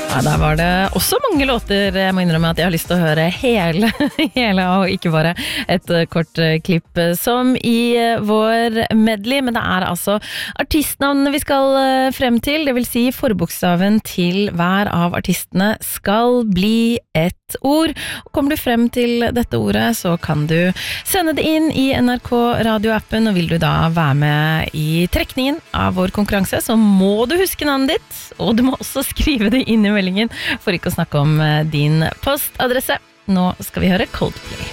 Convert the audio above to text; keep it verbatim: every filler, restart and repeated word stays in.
Ja, der var det også mange låter. Jeg må innrømme at jeg har lyst til å høre hele, hele og ikke bare et kort klipp som i vår medley, men det er altså artistnavnene vi skal frem til, det vil si forbokstaven til hver av artistene skal bli et ord. Kommer du frem til dette ordet, så kan du sende det inn i N R K radioappen, og vil du da være med i trekningen av vår konkurranse, så må du huske navnet ditt, og du må også skrive det inn i meldingen, for ikke å snakke om din postadresse. Nå skal vi høre Coldplay.